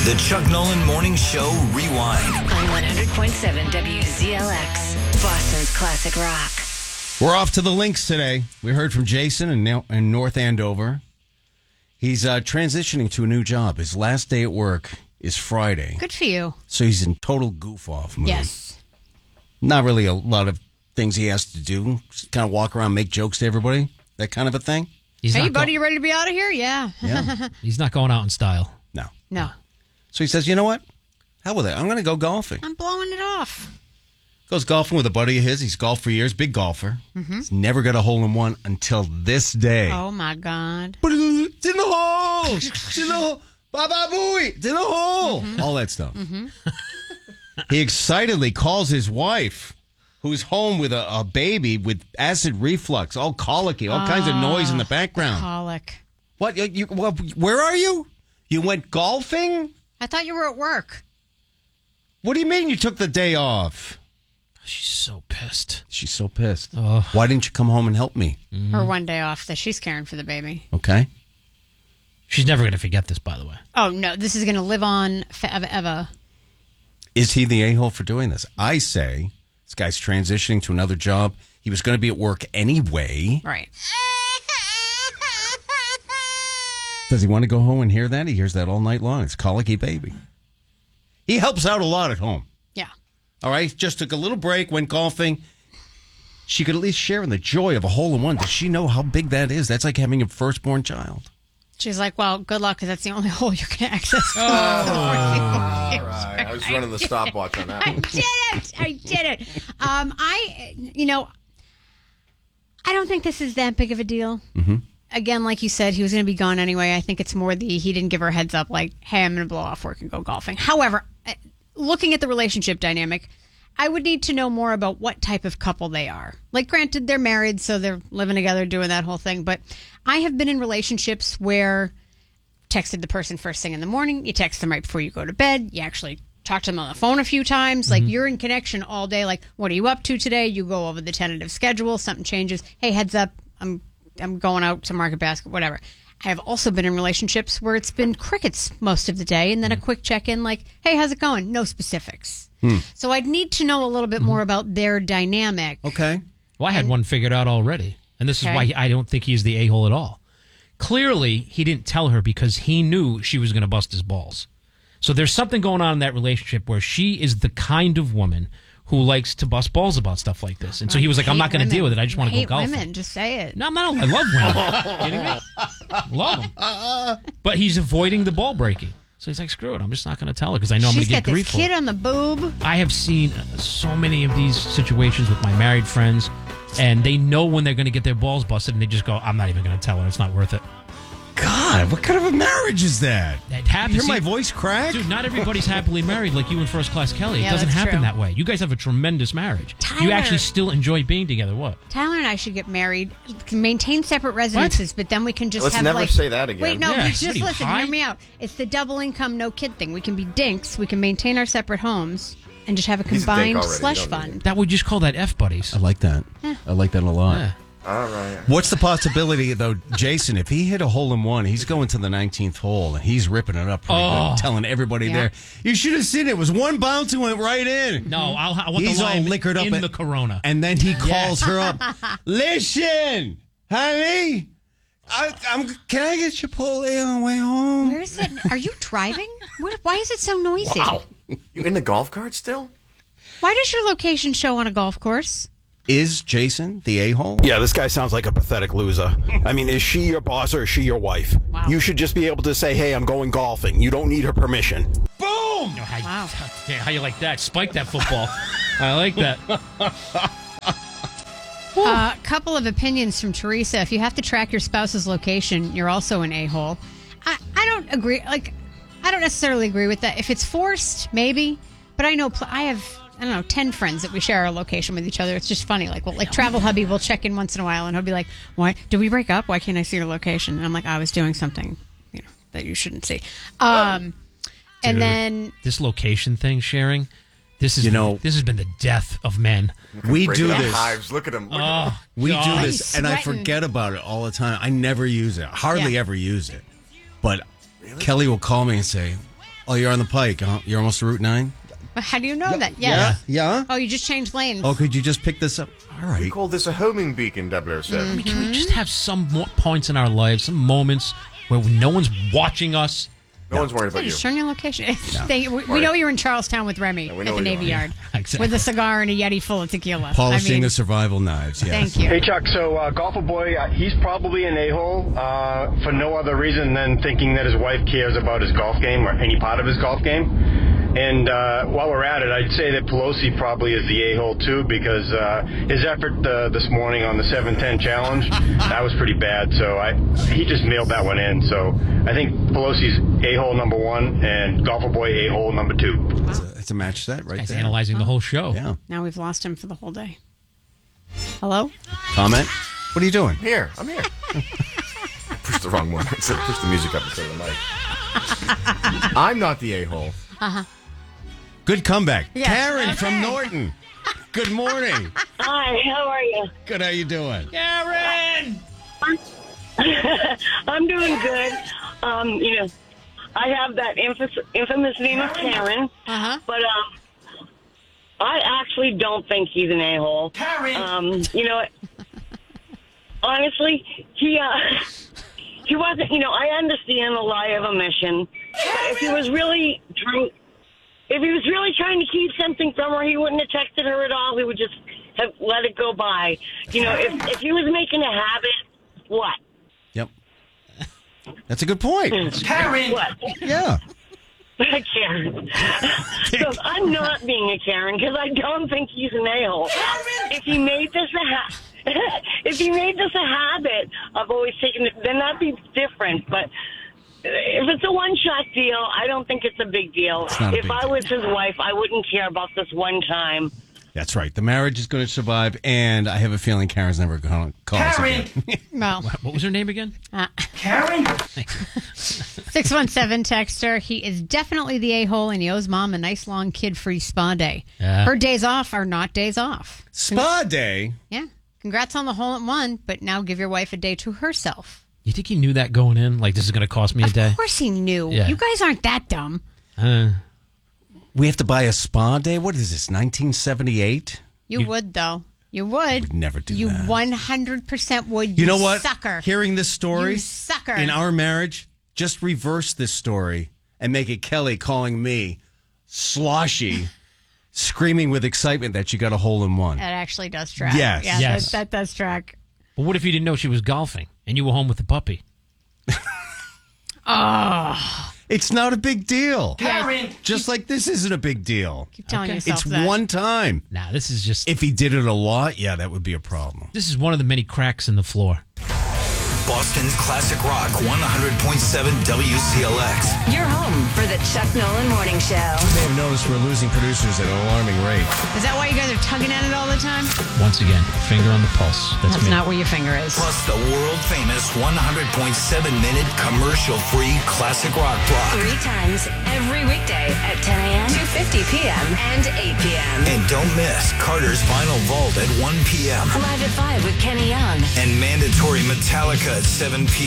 The Chuck Nolan Morning Show Rewind. On 100.7 WZLX, Boston's classic rock. We're off to the links today. We heard from Jason in North Andover. He's transitioning to a new job. His last day at work is Friday. Good for you. So he's in total goof-off mood. Yes. Not really a lot of things he has to do. Just kind of walk around, make jokes to everybody. That kind of a thing. Hey, buddy, you ready to be out of here? Yeah. He's not going out in style. No. So he says, you know what? Hell with it. I'm going to go golfing. I'm blowing it off. Goes golfing with a buddy of his. He's golfed for years. Big golfer. Mm-hmm. He's never got a hole-in-one until this day. Oh, my God. It's in the hole. It's in the hole. Baba booey. It's in the hole. Mm-hmm. All that stuff. Mm-hmm. He excitedly calls his wife, who's home with a baby with acid reflux, all colicky, all kinds of noise in the background. Colic. What? Where are you? You went golfing? I thought you were at work. What do you mean you took the day off? She's so pissed. She's so pissed. Oh. Why didn't you come home and help me? Her one day off that she's caring for the baby. Okay. She's never going to forget this, by the way. Oh, no. This is going to live on forever, ever. Is he the a-hole for doing this? I say this guy's transitioning to another job. He was going to be at work anyway. Right. Does he want to go home and hear that? He hears that all night long. It's colicky baby. He helps out a lot at home. Yeah. All right. Just took a little break, went golfing. She could at least share in the joy of a hole-in-one. Does she know how big that is? That's like having a firstborn child. She's like, well, good luck, because that's the only hole you can access. All right. I was running the stopwatch on that one. I did it. I don't think this is that big of a deal. Mm-hmm. Again, like you said, he was going to be gone anyway. I think it's more he didn't give her a heads up, like, hey, I'm going to blow off work and go golfing. However, looking at the relationship dynamic, I would need to know more about what type of couple they are. Like, granted, they're married, so they're living together, doing that whole thing. But I have been in relationships where texted the person first thing in the morning, you text them right before you go to bed, you actually talk to them on the phone a few times. Like, you're in connection all day. Like, what are you up to today? You go over the tentative schedule, something changes. Hey, heads up, I'm going out to Market Basket, whatever. I have also been in relationships where it's been crickets most of the day, and then a quick check-in like, hey, how's it going? No specifics. So I'd need to know a little bit more about their dynamic. Okay. Well, I had one figured out already, and this is why I don't think he's the a-hole at all. Clearly, he didn't tell her because he knew she was going to bust his balls. So there's something going on in that relationship where she is the kind of woman who likes to bust balls about stuff like this. And so he was like, I'm not going to deal with it. I just want to go golfing. Women, just say it. No, I'm not. I love women. Kidding me? Love them. But he's avoiding the ball breaking. So he's like, screw it. I'm just not going to tell her because I know I'm going to get grief for it. She's got this kid on the boob. I have seen so many of these situations with my married friends, and they know when they're going to get their balls busted, and they just go, I'm not even going to tell her. It's not worth it. God, what kind of a marriage is that? It happens. You hear my voice crack? Dude, not everybody's happily married like you and First Class Kelly. Yeah, It doesn't that's happen true. that way. You guys have a tremendous marriage. Tyler. You actually still enjoy being together. What? Tyler and I should get married, maintain separate residences, but then we can just Let's have never like... say that again. Wait, no, Yeah, but what just are you, listen, high? hear me out. It's the double income, no kid thing. We can be dinks, we can maintain our separate homes, and just have a He's a dink combined already, slush you don't need fund. That would just call that F buddies. I like that. I like that a lot. Yeah. All right. What's the possibility, though, Jason, if he hit a hole-in-one, he's going to the 19th hole, and he's ripping it up pretty good, telling everybody there, you should have seen it. It was one bounce and went right in. No, I want He's the all line liquored up in the Corona. And then he calls her up. Listen, honey, can I get Chipotle on the way home? Where is it? Are you driving? Why is it so noisy? Wow. You in the golf cart still? Why does your location show on a golf course? Is Jason the a-hole? Yeah, this guy sounds like a pathetic loser. I mean, is she your boss or is she your wife? Wow. You should just be able to say, hey, I'm going golfing. You don't need her permission. Boom! Wow. How you like that? Spike that football. I like that. A couple of opinions from Teresa. If you have to track your spouse's location, you're also an a-hole. I don't agree. Like, I don't necessarily agree with that. If it's forced, maybe. But I know I have, 10 friends that we share our location with each other. It's just funny. Like, Travel Hubby will check in once in a while, and he'll be like, "Why did we break up? Why can't I see your location?" And I'm like, "I was doing something, that you shouldn't see." And Dude, then this location thing sharing, this is this has been the death of men. We Breaking do up this. hives. Look at him. Look at him. We God. do this, and I forget about it all the time. I never use it. Hardly ever use it. But Kelly will call me and say, Oh, you're on the Pike, huh? You're almost to Route 9? How do you know that? Yes. Yeah? Oh, you just changed lanes. Oh, could you just pick this up? All right. We call this a homing beacon, 007. Can we just have some more points in our lives, some moments where no one's watching us? No one's worried about you. Just turn your location. We know you're in Charlestown with Remy we at know the where you Navy are. Yard Exactly. with a cigar and a Yeti full of tequila. Polishing the survival knives, yes. Thank you. Hey, Chuck, so Golfer Boy, he's probably an a-hole for no other reason than thinking that his wife cares about his golf game or any part of his golf game. And while we're at it, I'd say that Pelosi probably is the a-hole, too, because his effort this morning on the 7-10 challenge, that was pretty bad. So he just mailed that one in. So I think Pelosi's a-hole number 1 and Golfer Boy a-hole number 2. It's a match set right He's there. analyzing the whole show. Yeah. Now we've lost him for the whole day. Hello? Comment? What are you doing? I'm here. I pushed the wrong one. I said push the music up instead of the mic. I'm not the a-hole. Good comeback. Yes. Karen from Norton. Good morning. Hi, how are you? Good, how you doing? Karen! I'm doing good. I have that infamous name of Karen, but I actually don't think he's an a-hole. Karen! Honestly, he wasn't, I understand the lie of omission, but if he was really trying to keep something from her, he wouldn't have texted her at all. He would just have let it go by. If he was making a habit, what? Yep. That's a good point. Karen! What? Yeah. Karen. So I'm not being a Karen because I don't think he's an a-hole. If he made this a habit of always taking it, then that'd be different. But if it's a one-shot deal, I don't think it's a big deal. If I was his wife, I wouldn't care about this one time. That's right. The marriage is going to survive, and I have a feeling Karen's never going to call us again. Well, What was her name again? Karen? 617 texter. He is definitely the a-hole, and he owes mom a nice long kid-free spa day. Her days off are not days off. Spa day? Yeah. Congrats on the hole-in-one, but now give your wife a day to herself. You think he knew that going in? Like, this is going to cost me a day? Of course he knew. Yeah. You guys aren't that dumb. We have to buy a spa day? What is this, 1978? You would, though. You would. Would never do you that. 100% would. You know what? Sucker. Hearing this story You sucker. in our marriage, just reverse this story and make it Kelly calling me sloshy, screaming with excitement that you got a hole in one. That actually does track. Yes. Yeah, Yes. That does track. But what if you didn't know she was golfing and you were home with the puppy? It's not a big deal. Karen. Just like this isn't a big deal. Keep telling Okay. yourself It's that. one time. Nah, this is just... If he did it a lot, yeah, that would be a problem. This is one of the many cracks in the floor. Boston's Classic Rock 100.7 WCLX. Your home for the Chuck Nolan Morning Show. You may have noticed we're losing producers at an alarming rate. Is that why you guys are tugging at it all the time? Once again, finger on the pulse. That's me. not where your finger is. Plus the world-famous 100.7-minute commercial-free Classic Rock block. 3 times every weekday at 10 a.m., 2:50 p.m., and 8 p.m. And don't miss Carter's Vinyl Vault at 1 p.m. Live at 5 with Kenny Young. and mandatory Metallica at 7 p.m.